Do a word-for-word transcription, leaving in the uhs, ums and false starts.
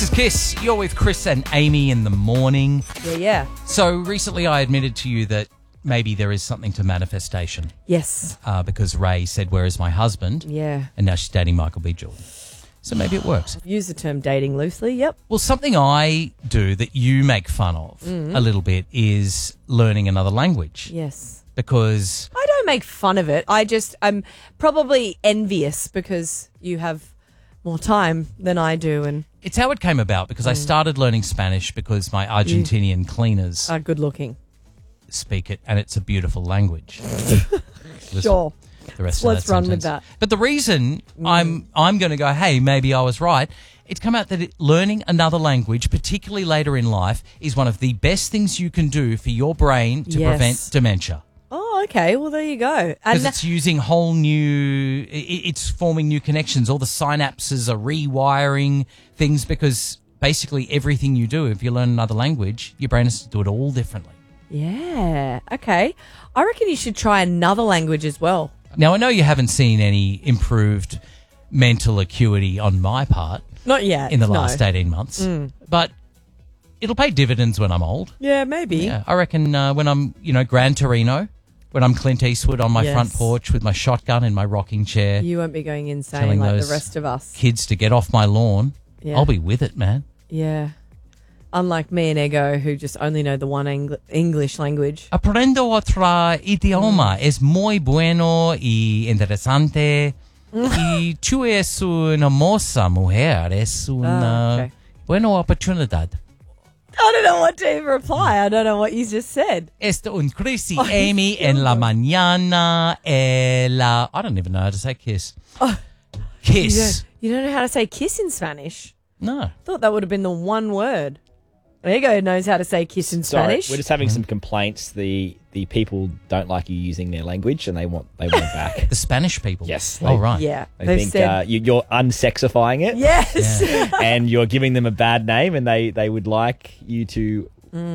This is Kiss. You're with Chris and Amy in the morning. Yeah, yeah. So recently I admitted to you that maybe there is something to manifestation Yes. uh, because Ray said, "Where is my husband?" Yeah. And now she's dating Michael B. Jordan. So maybe it works. Use the term dating loosely. Yep. Well, something I do that you make fun of a little bit is learning another language. Yes. Because I don't make fun of it. I just, I'm probably envious because you have more time than I do and it's how it came about, because I started learning Spanish because my Argentinian cleaners are good looking. speak it, and it's a beautiful language. Listen, Sure. the rest Let's of that run with sentence. that. But the reason I'm I'm going to go, hey, maybe I was right. It's come out that it, learning another language, particularly later in life, is one of the best things you can do for your brain to Yes. prevent dementia. Oh, okay. Well, there you go. Because And it's using whole new, i- it's forming new connections. All the synapses are rewiring things, because basically everything you do, if you learn another language, your brain has to do it all differently. yeah. Okay. I reckon you should try another language as well. Now, I know you haven't seen any improved mental acuity on my part Not yet. in the no. last eighteen months, but it'll pay dividends when I'm old. Yeah, maybe. Yeah, I reckon uh, when I'm, you know, Gran Torino, when I'm Clint Eastwood on my Yes. front porch with my shotgun in my rocking chair, You won't be going insane Telling like those the rest of us. kids to get off my lawn, Yeah. I'll be with it, man. Yeah. Unlike me and Ego, who just only know the one Eng- English language. Aprendo otro idioma. Es muy bueno y interesante. Y tú es una hermosa mujer. Es una Ah, okay. buena oportunidad. I don't know what to even reply. I don't know what you just said. Esto un Chris y Oh, Amy you en la killed mañana. En la, I don't even know how to say kiss. You Kiss. don't, you don't know how to say kiss in Spanish? No. I thought that would have been the one word. Ego knows how to say kiss in Sorry, Spanish. we're just having some complaints. The the people don't like you using their language, and they want they want it back. The Spanish people. Yes. Oh, right. yeah. They They've think said, uh, you, you're unsexifying it, yes. and you're giving them a bad name, and they, they would like you to